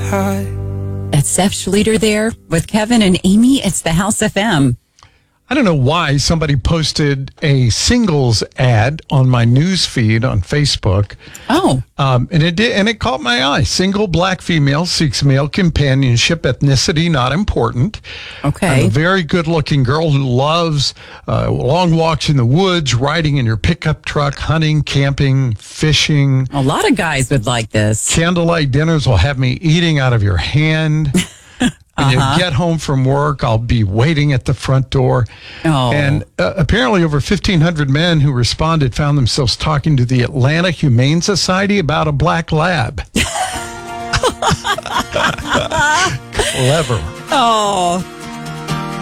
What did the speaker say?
high. That's Seth Schlueter there with Kevin and Amy. It's the House FM. I don't know why somebody posted a singles ad on my news feed on Facebook. Oh. And it caught my eye. Single black female seeks male companionship, ethnicity not important. Okay. I'm a very good-looking girl who loves long walks in the woods, riding in your pickup truck, hunting, camping, fishing. A lot of guys would like this. Candlelight dinners will have me eating out of your hand. When you get home from work, I'll be waiting at the front door. Oh. And apparently over 1,500 men who responded found themselves talking to the Atlanta Humane Society about a black lab. Clever. Oh,